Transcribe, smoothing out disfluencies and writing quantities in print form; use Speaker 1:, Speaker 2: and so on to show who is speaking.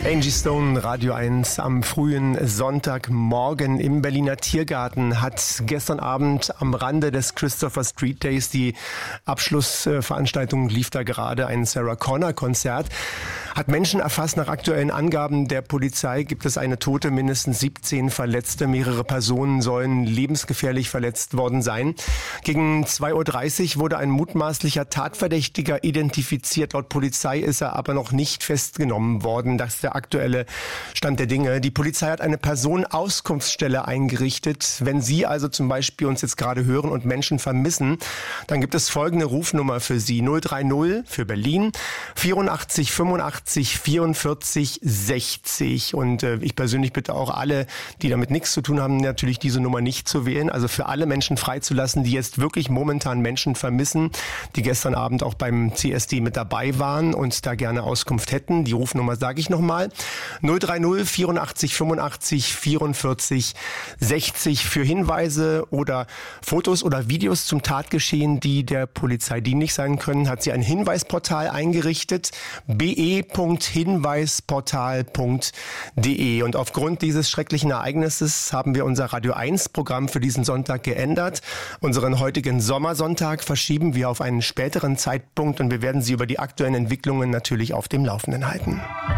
Speaker 1: Angie Stone, Radio 1 am frühen Sonntagmorgen im Berliner Tiergarten hat gestern Abend am Rande des Christopher Street Days, die Abschlussveranstaltung lief da gerade, ein Sarah Connor Konzert, hat Menschen erfasst. Nach aktuellen Angaben der Polizei gibt es eine Tote, mindestens 17 Verletzte. Mehrere Personen sollen lebensgefährlich verletzt worden sein. Gegen 2:30 Uhr wurde ein mutmaßlicher Tatverdächtiger identifiziert. Laut Polizei ist er aber noch nicht festgenommen worden. Das ist der aktuelle Stand der Dinge. Die Polizei hat eine Personenauskunftsstelle eingerichtet. Wenn Sie also zum Beispiel uns jetzt gerade hören und Menschen vermissen, dann gibt es folgende Rufnummer für Sie. 030 für Berlin 84 85 44 60. Und ich persönlich bitte auch alle, die damit nichts zu tun haben, natürlich diese Nummer nicht zu wählen. Also für alle Menschen freizulassen, die jetzt wirklich momentan Menschen vermissen, die gestern Abend auch beim CSD mit dabei waren und da gerne Auskunft hätten. Die Rufnummer sage ich nochmal. 030 84 85 44 60 für Hinweise oder Fotos oder Videos zum Tatgeschehen, die der Polizei dienlich sein können, hat sie ein Hinweisportal eingerichtet, be.hinweisportal.de. Und aufgrund dieses schrecklichen Ereignisses haben wir unser Radio 1 Programm für diesen Sonntag geändert. Unseren heutigen Sommersonntag verschieben wir auf einen späteren Zeitpunkt und wir werden Sie über die aktuellen Entwicklungen natürlich auf dem Laufenden halten.